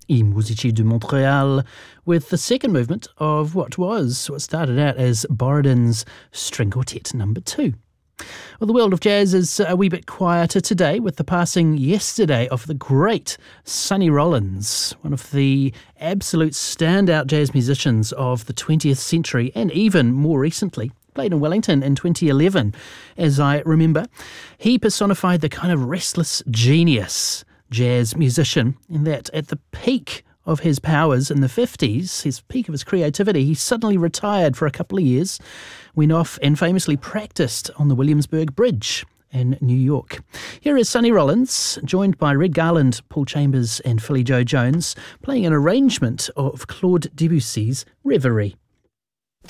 I Musici de Montréal, with the second movement of what started out as Borodin's String Quartet No. 2. Well, the world of jazz is a wee bit quieter today with the passing yesterday of the great Sonny Rollins, one of the absolute standout jazz musicians of the 20th century and even more recently. Played in Wellington in 2011, as I remember. He personified the kind of restless genius jazz musician in that at the peak of his powers in the 50s, his peak of his creativity, he suddenly retired for a couple of years, went off and famously practiced on the Williamsburg Bridge in New York. Here is Sonny Rollins, joined by Red Garland, Paul Chambers and Philly Joe Jones, playing an arrangement of Claude Debussy's Reverie.